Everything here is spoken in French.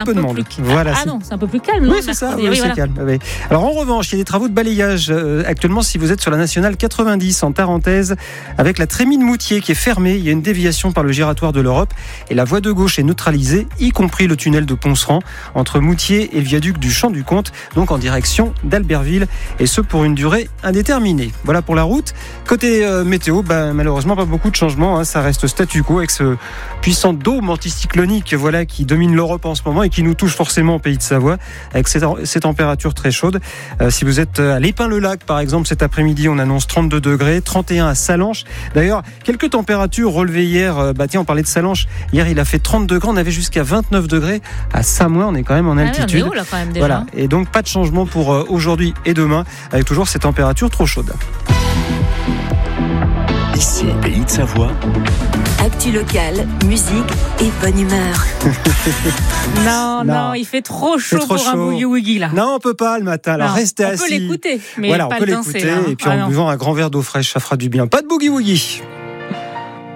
peu de monde. Voilà, non, c'est un peu plus calme. Oui, c'est ça, c'est calme. Oui. Alors en revanche, il y a des travaux de balayage actuellement si vous êtes sur la nationale 90 en Tarentaise avec la Trémie de Moutier qui est fermée. Il y a une déviation par le giratoire de l'Europe et la voie de gauche est neutralisée, y compris le tunnel de Ponceran entre Moutier et le viaduc du Champ du Comte, donc en direction d'Albertville, et ce pour une durée indéterminée. Voilà pour la route. Côté météo, malheureusement pas beaucoup de changements, ça reste statu quo avec ce puissant dôme anticyclonique qui domine l'Europe en ce moment et qui nous touche forcément au pays de Savoie avec ces températures très chaudes. Si vous êtes à l'Épin-le-Lac par exemple cet après-midi, on annonce 32 degrés, 31 à Sallanches. D'ailleurs, quelques températures relevées hier. On parlait de Sallanches. Hier, il a fait 30 degrés, on avait jusqu'à 29 degrés à Samoin, on est quand même en altitude. On est haut, là, quand même, déjà. Voilà. Et donc pas de changement pour aujourd'hui et demain avec toujours ces températures trop chaudes. Ici, Pays de Savoie. Actu locale, musique et bonne humeur. Non, il fait trop chaud pour un boogie-woogie là. Non, on peut pas le matin. Alors restez assis. On peut l'écouter, mais voilà, pas on peut le danser. l'écouter et puis en buvant un grand verre d'eau fraîche, ça fera du bien. Pas de boogie-woogie.